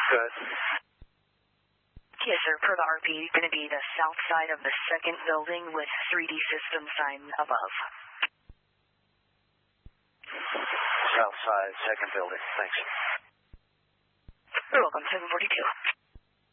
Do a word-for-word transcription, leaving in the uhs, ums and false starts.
Good. Yes, sir. Per the R P, going to be the south side of the second building with three D system sign above. South side, second building. Thanks. You're welcome. seven forty-two.